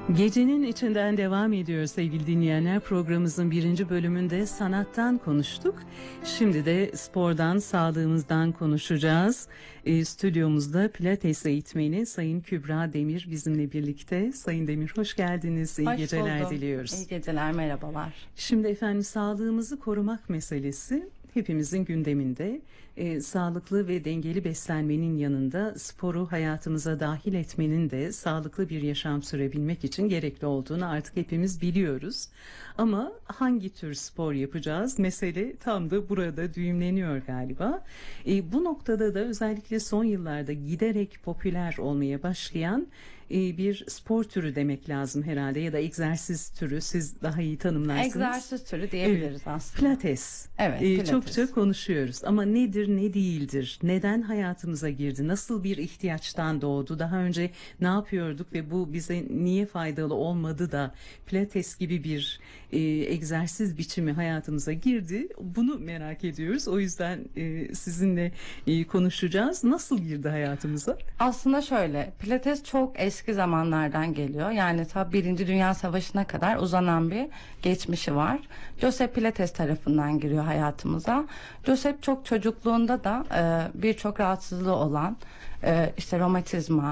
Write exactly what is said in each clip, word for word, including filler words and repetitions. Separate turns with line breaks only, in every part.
Gecenin içinden devam ediyor sevgili dinleyenler. Programımızın birinci bölümünde sanattan konuştuk. Şimdi de spordan, sağlığımızdan konuşacağız. E, stüdyomuzda Pilates eğitmeni Sayın Kübra Demir bizimle birlikte. Sayın Demir hoş geldiniz. İyi
Hoş
geceler
buldum.
diliyoruz.
İyi geceler, merhabalar.
Şimdi efendim sağlığımızı korumak meselesi hepimizin gündeminde. E, sağlıklı ve dengeli beslenmenin yanında sporu hayatımıza dahil etmenin de sağlıklı bir yaşam sürebilmek için gerekli olduğunu artık hepimiz biliyoruz. Ama hangi tür spor yapacağız? Mesele tam da burada düğümleniyor galiba. E, bu noktada da özellikle son yıllarda giderek popüler olmaya başlayan e, bir spor türü demek lazım herhalde ya da egzersiz türü, siz daha iyi tanımlarsınız.
Egzersiz türü diyebiliriz
Evet.
aslında.
Pilates.
Evet,
Ee,
pilates.
Çokça konuşuyoruz ama nedir, ne değildir, neden hayatımıza girdi, nasıl bir ihtiyaçtan doğdu, daha önce ne yapıyorduk ve bu bize niye faydalı olmadı da pilates gibi bir e, egzersiz biçimi hayatımıza girdi, bunu merak ediyoruz. O yüzden e, sizinle e, konuşacağız. Nasıl girdi hayatımıza?
Aslında şöyle, pilates çok eski zamanlardan geliyor. Yani ta Birinci Dünya Savaşı'na kadar uzanan bir geçmişi var. Joseph Pilates tarafından giriyor hayatımıza. Joseph çok çocukluğunda da e, birçok rahatsızlığı olan, e, işte romatizma,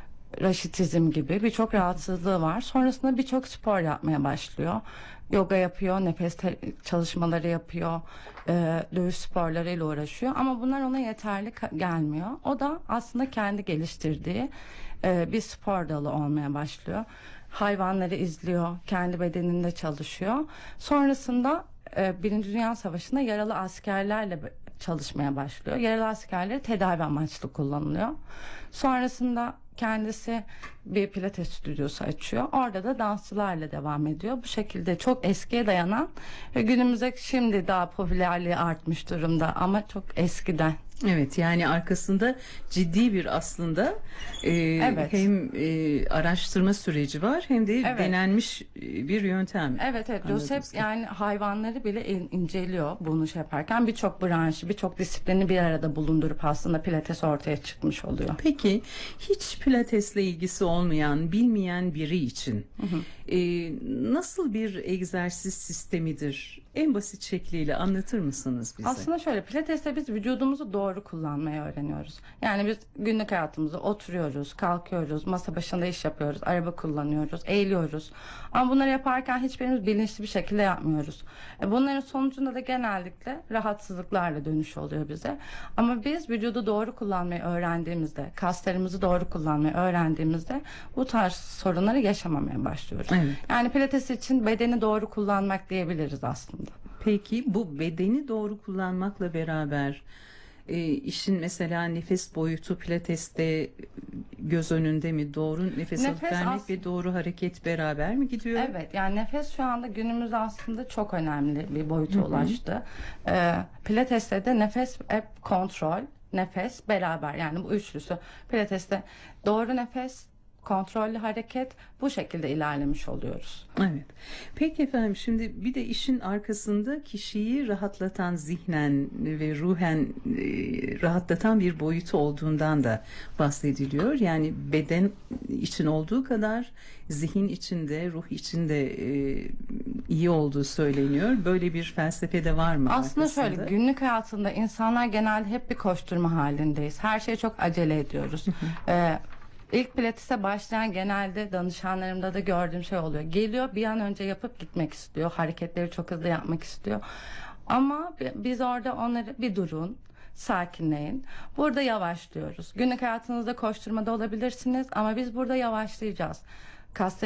raşitizm gibi birçok rahatsızlığı var. Sonrasında birçok spor yapmaya başlıyor. Yoga yapıyor, nefes te- çalışmaları yapıyor, e, dövüş sporlarıyla uğraşıyor. Ama bunlar ona yeterli ka- gelmiyor. O da aslında kendi geliştirdiği e, bir spor dalı olmaya başlıyor. Hayvanları izliyor, kendi bedeninde çalışıyor. Sonrasında e, Birinci Dünya Savaşı'nda yaralı askerlerle çalışmaya başlıyor. Yaralı askerleri tedavi amaçlı kullanılıyor. Sonrasında kendisi bir pilates stüdyosu açıyor. Orada da dansçılarla devam ediyor. Bu şekilde çok eskiye dayanan ve günümüzde şimdi daha popülerliği artmış durumda ama çok eskiden.
Evet, yani arkasında ciddi bir aslında e,
Evet.
hem e, araştırma süreci var hem de
Evet.
denenmiş e, bir yöntem.
Evet evet,
Anladığım
Joseph
kadarıyla.
yani hayvanları bile in- inceliyor bunu şey yaparken. Birçok branşı, birçok disiplini bir arada bulundurup aslında pilates ortaya çıkmış oluyor.
Peki hiç pilatesle ilgisi olmayan, bilmeyen biri için e, nasıl bir egzersiz sistemidir? En basit şekliyle anlatır mısınız bize?
Aslında şöyle, pilates'te biz vücudumuzu doğru kullanmayı öğreniyoruz. Yani biz günlük hayatımızda oturuyoruz, kalkıyoruz, masa başında iş yapıyoruz, araba kullanıyoruz, eğiliyoruz. Ama bunları yaparken hiçbirimiz bilinçli bir şekilde yapmıyoruz. E bunların sonucunda da genellikle rahatsızlıklarla dönüş oluyor bize. Ama biz vücudu doğru kullanmayı öğrendiğimizde, kaslarımızı doğru kullanmayı öğrendiğimizde bu tarz sorunları yaşamamaya başlıyoruz.
Evet.
Yani pilates için bedeni doğru kullanmak diyebiliriz aslında.
Peki bu bedeni doğru kullanmakla beraber e, işin mesela nefes boyutu pilateste göz önünde mi? Doğru nefes, alıp
Nefes
vermek
as-
ve doğru hareket beraber mi gidiyor?
Evet, yani nefes şu anda günümüzde aslında çok önemli bir boyuta ulaştı. Ee, Pilates'te de nefes hep kontrol, nefes beraber, yani bu üçlüsü. Pilates'te doğru nefes, kontrollü hareket, bu şekilde ilerlemiş oluyoruz.
Evet. Peki efendim, şimdi bir de işin arkasında kişiyi rahatlatan, zihnen ve ruhen e, rahatlatan bir boyutu olduğundan da bahsediliyor. Yani beden için olduğu kadar zihin içinde, ruh içinde e, iyi olduğu söyleniyor. Böyle bir felsefe de var mı
Aslında
arkasında?
şöyle, günlük hayatında insanlar genelde hep bir koşturma halindeyiz. Her şeye çok acele ediyoruz. Ee, İlk pilatese başlayan genelde danışanlarımda da gördüğüm şey oluyor. Geliyor, bir an önce yapıp gitmek istiyor. Hareketleri çok hızlı yapmak istiyor. Ama biz orada onları bir durun, sakinleyin. Burada yavaşlıyoruz. Günlük hayatınızda koşturmada olabilirsiniz ama biz burada yavaşlayacağız. Kaslarımızı